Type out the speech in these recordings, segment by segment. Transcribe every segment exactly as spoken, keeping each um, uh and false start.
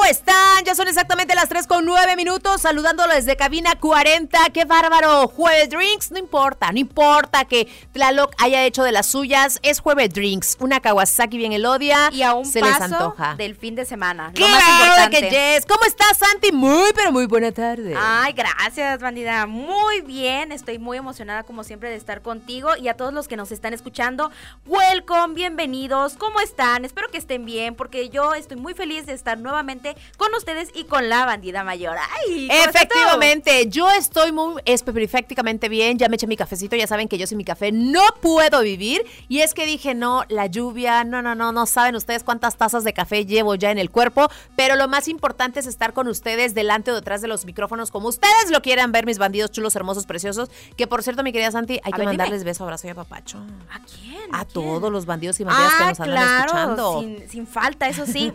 ¿Cómo están? Ya son exactamente las tres con nueve minutos, saludándolo desde Cabina cuarenta. ¡Qué bárbaro! Jueves Drinks, no importa, no importa que Tlaloc haya hecho de las suyas, es Jueves Drinks, una Kawasaki bien elodia, y a un se paso les antoja del fin de semana, lo más importante. Que yes. ¿Cómo estás, Santi? Muy, pero muy buena tarde. Ay, gracias, bandida, muy bien, estoy muy emocionada como siempre de estar contigo, y a todos los que nos están escuchando, welcome, bienvenidos, ¿cómo están? Espero que estén bien, porque yo estoy muy feliz de estar nuevamente con ustedes y con la bandida mayor. Ay, efectivamente, yo estoy muy perfectamente bien, ya me eché mi cafecito, ya saben que yo sin mi café no puedo vivir, y es que dije, no, la lluvia, no, no, no, no saben ustedes cuántas tazas de café llevo ya en el cuerpo, pero lo más importante es estar con ustedes delante o detrás de los micrófonos, como ustedes lo quieran ver, mis bandidos chulos, hermosos, preciosos, que por cierto, mi querida Santi, hay a que ver, mandarles dime. beso, abrazo y apapacho. ¿A quién? A, ¿A quién? todos los bandidos y bandidas ah, que nos andan claro, escuchando. Sin, sin falta, eso sí.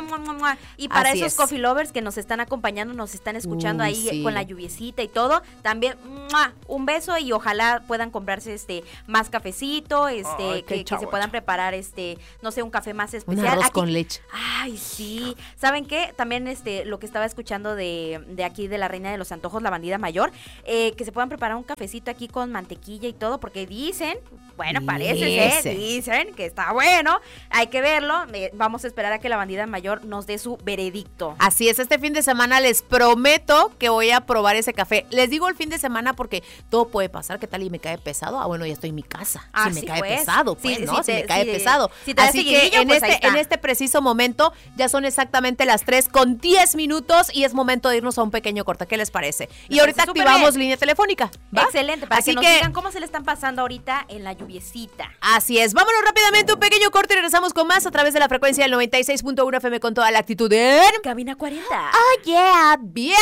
Y para Así esos es. coffee lovers que nos están acompañando, nos están escuchando Uy, ahí sí. con la lluviecita y todo, también un beso y ojalá puedan comprarse este más cafecito, este Ay, que, que se puedan preparar este, no sé, un café más especial. Un arroz aquí, con leche. Ay, sí. ¿Saben qué? También este lo que estaba escuchando de, de aquí de la Reina de los Antojos, la bandida mayor, eh, que se puedan preparar un cafecito aquí con mantequilla y todo, porque dicen, bueno, parece ser, dicen que está bueno, hay que verlo, eh, vamos a esperar a que la bandida mayor nos dé su veredicto. Así es, este fin de semana les prometo que voy a probar ese café. Les digo el fin de semana porque todo puede pasar, ¿qué tal? Y me cae pesado. Ah, bueno, ya estoy en mi casa. Ah, si me sí, cae pues. pesado, pues, sí, ¿no? Sí, si te, me cae sí, pesado. Si te Así que en, pues este, en este preciso momento ya son exactamente las tres con diez minutos y es momento de irnos a un pequeño corte. ¿Qué les parece? Y Me ahorita parece activamos línea telefónica. ¿Va? Excelente, para Así que nos que, digan cómo se le están pasando ahorita en la lluviecita. Así es. Vámonos rápidamente, un pequeño corte y regresamos con más a través de la frecuencia del noventa y seis punto uno F M con toda la actitud en Cabina cuarenta. ¡Oh, yeah! ¡Bienvenidos!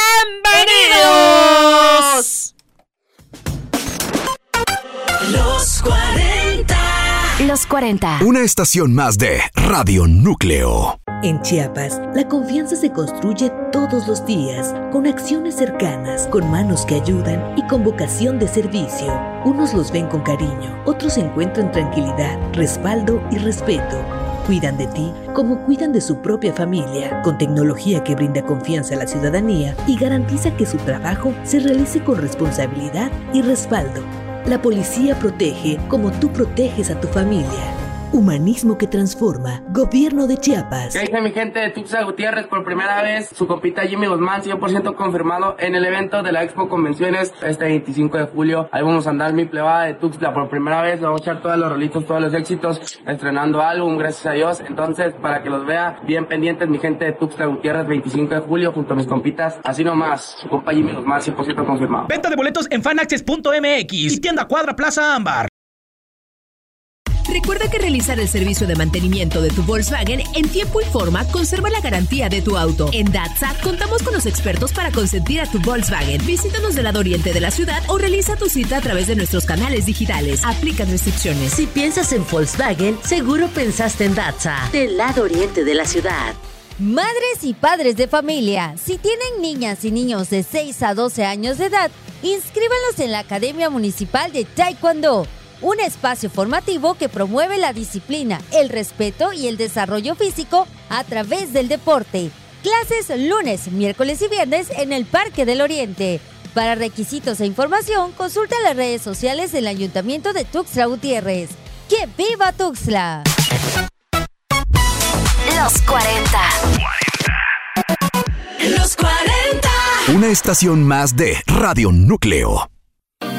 Los cuarenta. Los cuarenta. Una estación más de Radio Núcleo. En Chiapas, la confianza se construye todos los días, con acciones cercanas, con manos que ayudan y con vocación de servicio. Unos los ven con cariño, otros encuentran tranquilidad, respaldo y respeto. Cuidan de ti como cuidan de su propia familia, con tecnología que brinda confianza a la ciudadanía y garantiza que su trabajo se realice con responsabilidad y respaldo. La policía protege como tú proteges a tu familia. Humanismo que transforma. Gobierno de Chiapas. ¿Qué dice mi gente de Tuxtla Gutiérrez? Por primera vez, su compita Jimmy Guzmán, cien por ciento confirmado en el evento de la Expo Convenciones este veinticinco de julio. Ahí vamos a andar mi plebada de Tuxtla por primera vez. Vamos a echar todos los rolitos, todos los éxitos, estrenando álbum, gracias a Dios. Entonces, para que los vea, bien pendientes mi gente de Tuxtla Gutiérrez, veinticinco de julio, junto a mis compitas. Así nomás, su compa Jimmy Guzmán, cien por ciento confirmado. Venta de boletos en fanaccess punto m x y tienda Cuadra Plaza Ámbar. Recuerda que realizar el servicio de mantenimiento de tu Volkswagen en tiempo y forma conserva la garantía de tu auto. En Datsa contamos con los expertos para consentir a tu Volkswagen. Visítanos del lado oriente de la ciudad o realiza tu cita a través de nuestros canales digitales. Aplican restricciones. Si piensas en Volkswagen, seguro pensaste en Datsa, del lado oriente de la ciudad. Madres y padres de familia, si tienen niñas y niños de seis a doce años de edad, inscríbanlos en la Academia Municipal de Taekwondo. Un espacio formativo que promueve la disciplina, el respeto y el desarrollo físico a través del deporte. Clases lunes, miércoles y viernes en el Parque del Oriente. Para requisitos e información, consulta las redes sociales del Ayuntamiento de Tuxtla Gutiérrez. ¡Que viva Tuxtla! Los cuarenta. Los cuarenta. Una estación más de Radio Núcleo.